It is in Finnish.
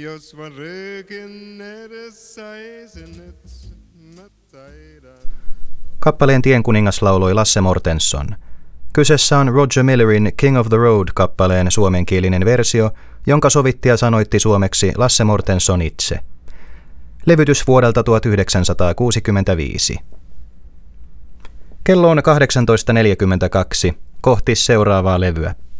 Jos vaan röökin edessä ei se nyt mä taidan. Kappaleen Tienkuningas lauloi Lasse Mortenson. Kyseessä on Roger Millerin King of the Road-kappaleen suomenkielinen versio, jonka sovittaja sanoitti suomeksi Lasse Mortenson itse. Levytys vuodelta 1965. Kello on 18.42, kohti seuraavaa levyä.